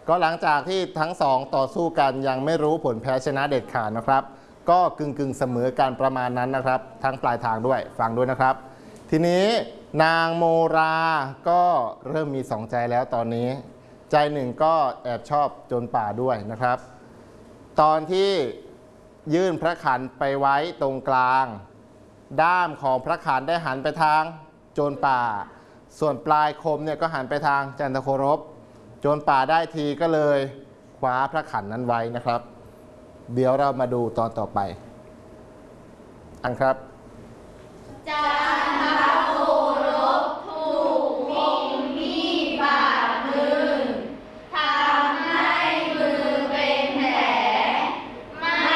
ก็หลังจากที่ทั้งสองต่อสู้กันยังไม่รู้ผลแพ้ชนะเด็ดขาดนะครับ ก็กึ่งเสมอกันประมาณนั้นนะครับทั้งปลายทางด้วยฟังด้วยนะครับ ทีนี้นางโมราก็เริ่มมีสองใจแล้วตอนนี้ ใจหนึ่งก็แอบชอบโจรป่าด้วยนะครับ ตอนที่ยื่นพระขันไปไว้ตรงกลางด้ามของพระขันได้หันไปทางโจรป่าส่วนปลายคมเนี่ยก็หันไปทางจันทโครบโจรป่าได้ทีก็เลยคว้าพระขันนั้นไว้นะครับเดี๋ยวเรามาดูตอนต่อไปอันครับจาก